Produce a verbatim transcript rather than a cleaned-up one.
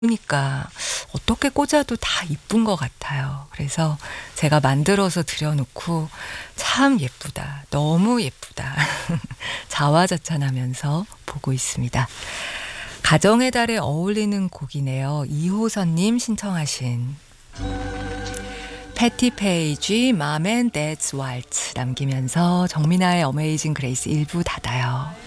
보니까 어떻게 꽂아도 다 이쁜 것 같아요. 그래서 제가 만들어서 드려 놓고 '참 예쁘다. 너무 예쁘다.' 자화자찬하면서 보고 있습니다. 가정의 달에 어울리는 곡이네요. 이호선 님 신청하신 패티 페이지 Mom and Dad's Waltz 남기면서 정민아의 어메이징 그레이스 일 부 닫아요.